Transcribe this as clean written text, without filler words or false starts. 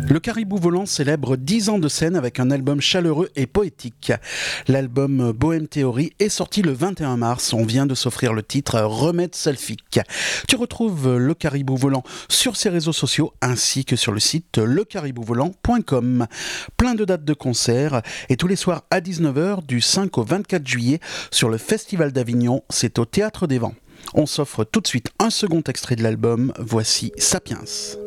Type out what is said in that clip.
Le Caribou Volant célèbre 10 ans de scène avec un album chaleureux et poétique. L'album Bohème Théorie est sorti le 21 mars. On vient de s'offrir le titre Remède Selfique. Tu retrouves Le Caribou Volant sur ses réseaux sociaux ainsi que sur le site lecaribouvoolant.com. Plein de dates de concerts et tous les soirs à 19h du 5 au 24 juillet sur le Festival d'Avignon. C'est au Théâtre des Vents. On s'offre tout de suite un second extrait de l'album. Voici Sapiens.